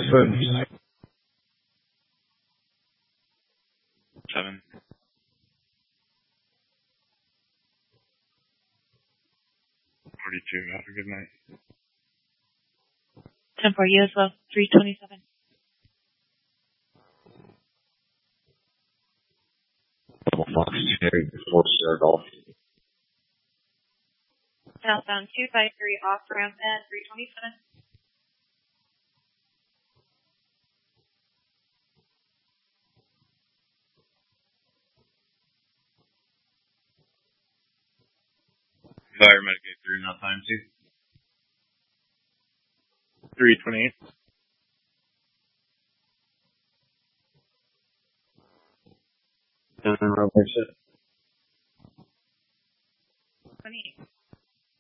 foot. 7. 42. Have a good night. 10 for you as well. 327. Fox 4-star golf. Southbound 253 off ramp at 327. Fire Medicaid 3, now time 2. 328. And then 28.